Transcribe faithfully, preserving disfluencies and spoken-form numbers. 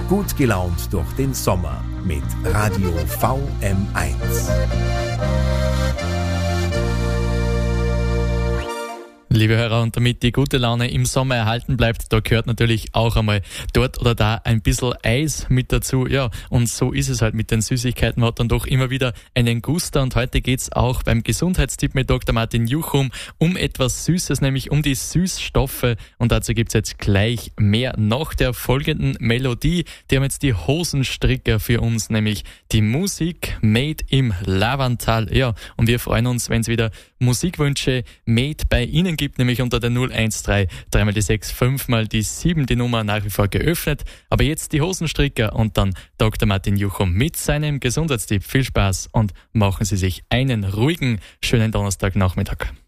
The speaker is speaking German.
Gut gelaunt durch den Sommer mit Radio V M eins. Liebe Hörer, und damit die gute Laune im Sommer erhalten bleibt, da gehört natürlich auch einmal dort oder da ein bisschen Eis mit dazu. Ja, und so ist es halt mit den Süßigkeiten. Man hat dann doch immer wieder einen Guster, und heute geht's auch beim Gesundheitstipp mit Doktor Martin Juchum um etwas Süßes, nämlich um die Süßstoffe. Und dazu gibt's jetzt gleich mehr nach der folgenden Melodie. Die haben jetzt die Hosenstricker für uns, nämlich die Musik Made im Lavantal. Ja, und wir freuen uns, wenn es wieder Musikwünsche Made bei Ihnen gibt, nämlich unter der null eins drei, dreimal die sechs, fünfmal die sieben, die Nummer nach wie vor geöffnet. Aber jetzt die Hosenstricker und dann Doktor Martin Juchum mit seinem Gesundheitstipp. Viel Spaß und machen Sie sich einen ruhigen, schönen Donnerstagnachmittag.